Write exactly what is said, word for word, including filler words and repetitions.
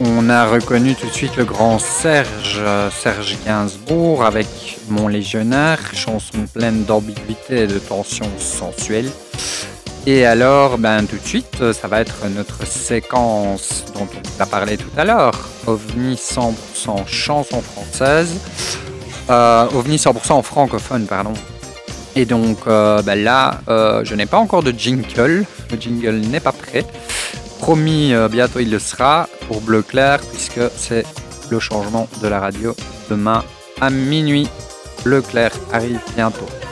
On a reconnu tout de suite le grand Serge, euh, Serge Gainsbourg avec Mon Légionnaire, chanson pleine d'ambiguïté et de tensions sensuelles. Et alors, ben, tout de suite, ça va être notre séquence dont on vous a parlé tout à l'heure. OVNI cent pour cent chanson française. Euh, OVNI cent pour cent francophone, pardon. Et donc euh, ben là, euh, je n'ai pas encore de jingle. Le jingle n'est pas prêt. Promis, euh, bientôt il le sera pour Bleu Clair, puisque c'est le changement de la radio demain à minuit. Bleu Clair arrive bientôt.